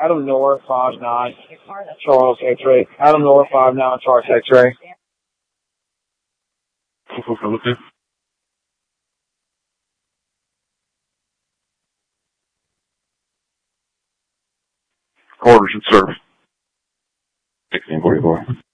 Adam North 59, Charles X-ray. Adam North 59, Charles X-ray. Orders should serve. 1644.